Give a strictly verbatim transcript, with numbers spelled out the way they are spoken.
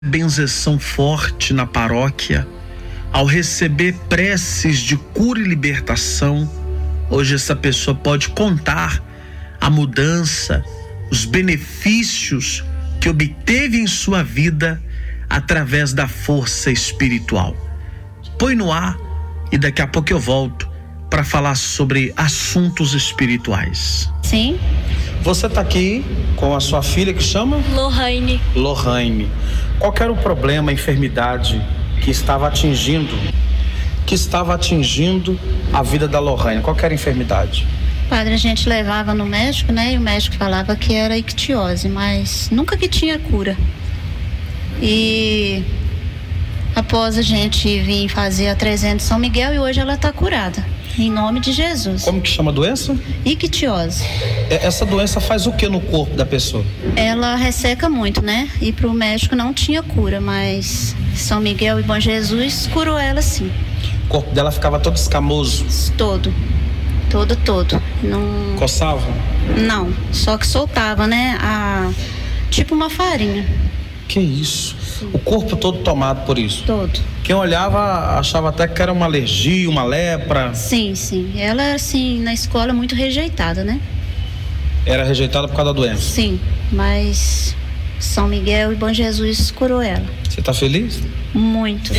benzeção forte na paróquia, ao receber preces de cura e libertação, hoje essa pessoa pode contar a mudança, os benefícios que obteve em sua vida através da força espiritual. Põe no ar e daqui a pouco eu volto para falar sobre assuntos espirituais. Sim. Você está aqui com a sua filha que chama? Lohane. Lohane. Qual que era o problema, a enfermidade que estava atingindo, que estava atingindo a vida da Lohane? Qual que era a enfermidade? Padre, a gente levava no médico, né? E o médico falava que era ictiose, mas nunca que tinha cura. E após a gente vir fazer a trezentos São Miguel, e hoje ela está curada, em nome de Jesus. Como que chama a doença? Ictiose. Essa doença faz o que no corpo da pessoa? Ela resseca muito, né? E pro médico não tinha cura, mas São Miguel e Bom Jesus curou ela sim. O corpo dela ficava todo escamoso? Todo. Todo, todo. Não... Coçava? Não, só que soltava, né? A... Tipo uma farinha. Que isso? O corpo todo tomado por isso? Todo. Quem olhava achava até que era uma alergia, uma lepra. Sim, sim. Ela, assim, na escola muito rejeitada, né? Era rejeitada por causa da doença? Sim, mas São Miguel e Bom Jesus curou ela. Você tá feliz? Muito.